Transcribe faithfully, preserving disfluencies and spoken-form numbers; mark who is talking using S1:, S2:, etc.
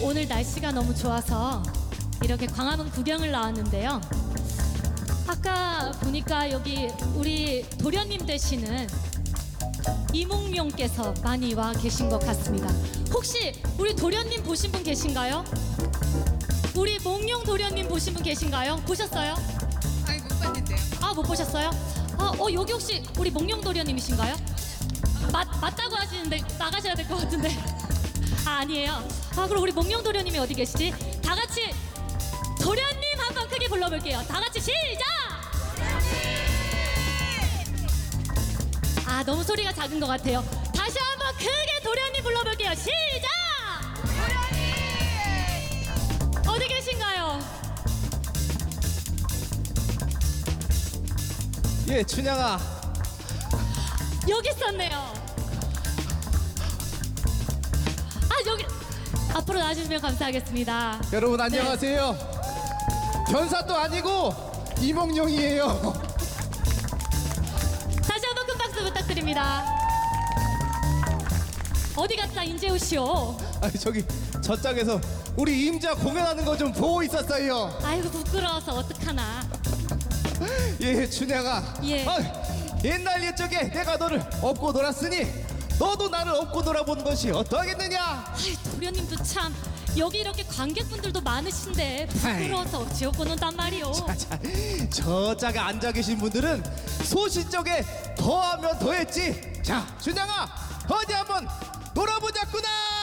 S1: 오늘 날씨가 너무 좋아서 이렇게 광화문 구경을 나왔는데요. 아까 보니까 여기 우리 도련님 되시는 이몽룡께서 많이 와 계신 것 같습니다. 혹시 우리 도련님 보신 분 계신가요? 우리 몽룡 도련님 보신 분 계신가요? 보셨어요?
S2: 아니 못 봤는데요.
S1: 아, 못 보셨어요? 아, 어, 여기 혹시 우리 몽룡 도련님이신가요? 맞, 맞다고 하시는데 나가셔야 될 것 같은데. 아, 아니에요. 아, 그럼 우리 몽룡 도련님이 어디 계시지? 다 같이 도련님 한번 크게 불러볼게요. 다 같이 시작! 아, 너무 소리가 작은 것 같아요. 다시 한번 크게 도련님 불러볼게요. 시작! 도련님! 어디 계신가요?
S3: 예, 춘향아.
S1: 여기 있었네요. 아, 여기 앞으로 나와주시면 감사하겠습니다.
S3: 여러분 안녕하세요. 변사도 아니고 이몽룡이에요.
S1: 다시 한번 큰 박수 부탁드립니다. 어디 갔다 인재우시오?
S3: 아니 저기 저짝에서 우리 임자 공연하는 거 좀 보고 있었어요.
S1: 아이고, 부끄러워서 어떡하나.
S3: 예, 춘향아.
S1: 예.
S3: 아, 옛날 옛적에 내가 너를 업고 놀았으니 너도 나를 업고 놀아보는 것이 어떠하겠느냐?
S1: 아이, 도련님도 참 여기 이렇게 관객분들도 많으신데 부끄러워서 어찌업고 논단 말이오.
S3: 자, 저짝에 앉아 계신 분들은 소시적에 더하면 더했지. 자, 춘향아, 어디 한번 놀아보자꾸나.